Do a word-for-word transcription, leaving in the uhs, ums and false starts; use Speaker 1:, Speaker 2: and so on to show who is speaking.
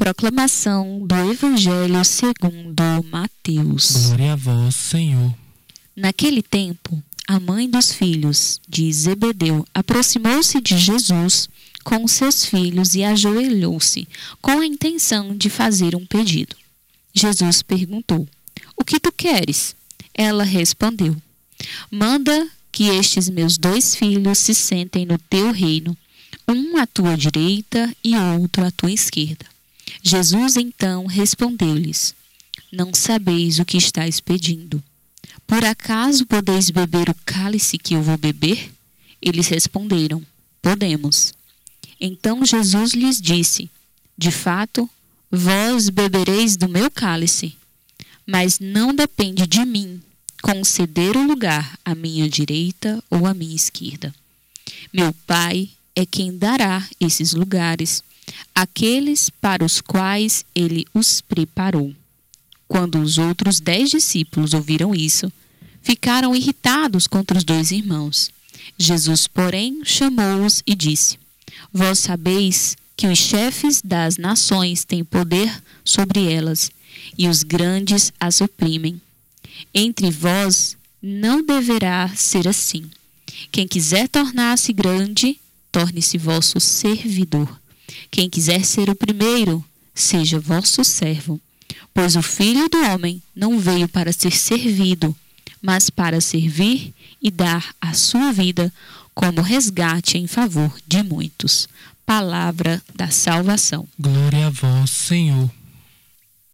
Speaker 1: Proclamação do Evangelho segundo Mateus.
Speaker 2: Glória a vós, Senhor.
Speaker 1: Naquele tempo, a mãe dos filhos de Zebedeu aproximou-se de Jesus com seus filhos e ajoelhou-se, com a intenção de fazer um pedido. Jesus perguntou: "O que tu queres?" Ela respondeu: "Manda que estes meus dois filhos se sentem no teu reino, um à tua direita e outro à tua esquerda." Jesus então respondeu-lhes: "Não sabeis o que estáis pedindo. Por acaso podeis beber o cálice que eu vou beber?" Eles responderam: "Podemos." Então Jesus lhes disse: "De fato, vós bebereis do meu cálice, mas não depende de mim conceder o lugar à minha direita ou à minha esquerda. Meu Pai é quem dará esses lugares àqueles para os quais ele os preparou." Quando os outros dez discípulos ouviram isso, ficaram irritados contra os dois irmãos. Jesus, porém, chamou-os e disse: "Vós sabeis que os chefes das nações têm poder sobre elas, e os grandes as oprimem. Entre vós não deverá ser assim. Quem quiser tornar-se grande, torne-se vosso servidor. Quem quiser ser o primeiro, seja vosso servo. Pois o Filho do Homem não veio para ser servido, mas para servir e dar a sua vida como resgate em favor de muitos." Palavra da salvação.
Speaker 2: Glória a vós, Senhor.